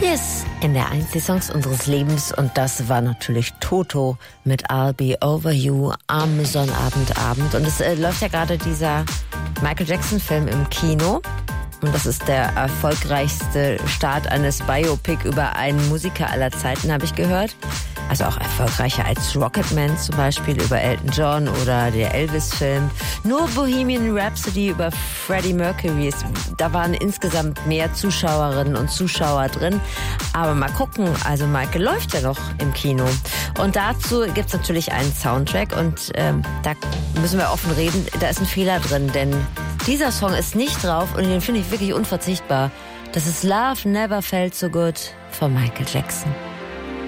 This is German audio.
Yes, in der 1 Songs unseres Lebens und das war natürlich Toto mit I'll Be Over You am Sonnabendabend und es läuft ja gerade dieser Michael Jackson Film im Kino und das ist der erfolgreichste Start eines Biopic über einen Musiker aller Zeiten, habe ich gehört. Also auch erfolgreicher als Rocketman zum Beispiel über Elton John oder der Elvis-Film. Nur Bohemian Rhapsody über Freddie Mercury. Da waren insgesamt mehr Zuschauerinnen und Zuschauer drin. Aber mal gucken, also Michael läuft ja noch im Kino. Und dazu gibt's natürlich einen Soundtrack und da müssen wir offen reden, da ist ein Fehler drin, denn dieser Song ist nicht drauf und den finde ich wirklich unverzichtbar. Das ist Love Never Felt So Good von Michael Jackson.